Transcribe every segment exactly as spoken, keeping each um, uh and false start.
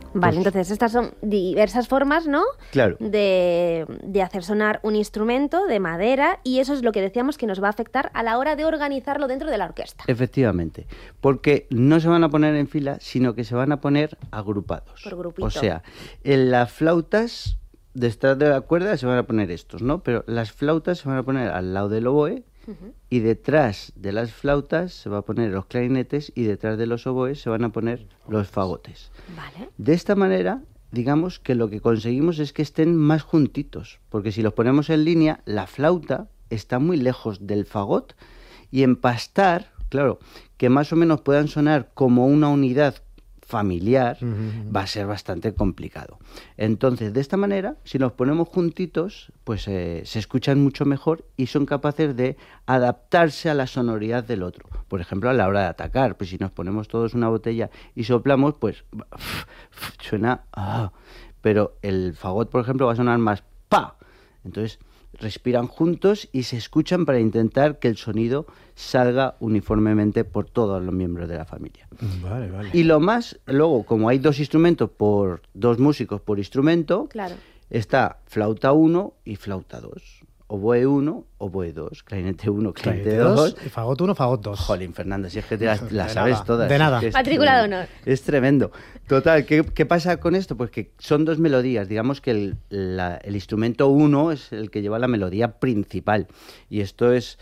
Vale, entonces estas son diversas formas, ¿no? Claro. De, de hacer sonar un instrumento de madera, y eso es lo que decíamos que nos va a afectar a la hora de organizarlo dentro de la orquesta. Efectivamente, porque no se van a poner en fila, sino que se van a poner agrupados. Por grupito. O sea, en las flautas, detrás de la cuerda se van a poner estos, ¿no? Pero las flautas se van a poner al lado del oboe, uh-huh. y detrás de las flautas se va a poner los clarinetes, y detrás de los oboes se van a poner los fagotes. Vale. De esta manera, digamos que lo que conseguimos es que estén más juntitos, porque si los ponemos en línea, la flauta está muy lejos del fagot, y empastar, claro, que más o menos puedan sonar como una unidad familiar, uh-huh. va a ser bastante complicado. Entonces, de esta manera, si los ponemos juntitos, pues eh, se escuchan mucho mejor y son capaces de adaptarse a la sonoridad del otro. Por ejemplo, a la hora de atacar, pues si nos ponemos todos una botella y soplamos, pues suena... Ah, pero el fagot, por ejemplo, va a sonar más pa. Entonces, respiran juntos y se escuchan para intentar que el sonido salga uniformemente por todos los miembros de la familia. Vale, vale. Y lo más, luego, como hay dos instrumentos por dos músicos por instrumento, claro. está flauta uno y flauta dos. Oboe uno, oboe dos, clarinete uno, clarinete dos. Y fagot uno, fagot dos. Jolín, Fernando, si es que te las, de las sabes nada, todas. De nada. Es Matrícula de tremendo. honor. Es tremendo. Total, ¿qué, ¿qué pasa con esto? Pues que son dos melodías. Digamos que el, la, el instrumento uno es el que lleva la melodía principal. Y esto es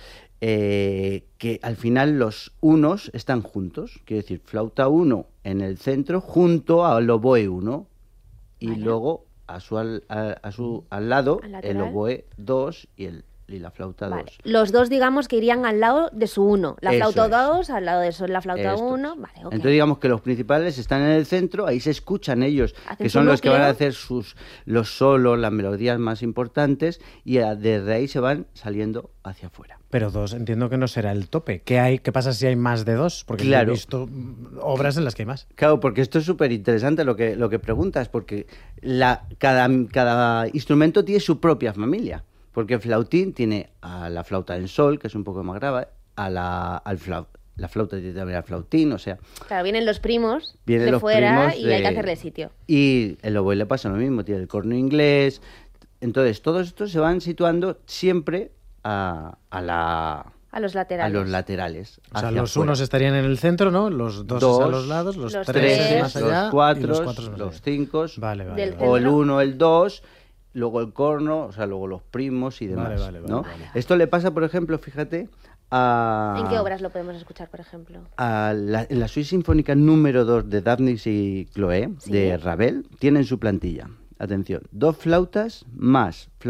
eh, que al final los unos están juntos. Quiero decir, flauta uno en el centro junto al oboe uno. Y vale. luego a su, al, a, a su, al lado al el oboe dos y el y la flauta dos. Vale. Los dos, digamos, que irían al lado de su uno. La Eso flauta es. dos, al lado de eso, la flauta Esto uno. es. Vale, okay. Entonces, digamos que los principales están en el centro, ahí se escuchan ellos, Hacen que son los que núcleo. van a hacer sus los solos, las melodías más importantes, y a, desde ahí se van saliendo hacia afuera. Pero dos, entiendo que no será el tope. ¿Qué hay? ¿Qué pasa si hay más de dos? Porque claro. yo he visto obras en las que hay más. Claro, porque esto es súper interesante lo que, lo que preguntas, porque la, cada, cada instrumento tiene su propia familia. Porque el flautín tiene a la flauta en sol, que es un poco más grave, a la, al flau, la flauta tiene también al flautín, o sea... Claro, vienen los primos vienen de los fuera primos y de, hay que hacerle sitio. Y el oboe le pasa lo mismo, tiene el corno inglés. Entonces, todos estos se van situando siempre a, a la... A los laterales. A los laterales. O sea, los afuera. Unos estarían en el centro, ¿no? Los dos, dos a los lados, los, los tres, tres más allá, los cuatro, los, cuatro los cinco, vale, vale, vale. o el uno, el dos... luego el corno, o sea, luego los primos y demás, vale, vale, vale, ¿no? vale. Esto le pasa, por ejemplo, fíjate, a... ¿En qué obras lo podemos escuchar, por ejemplo? A la, en la suite sinfónica número dos de Daphnis y Chloé, ¿sí? de Ravel, tienen su plantilla. Atención, dos flautas más flautas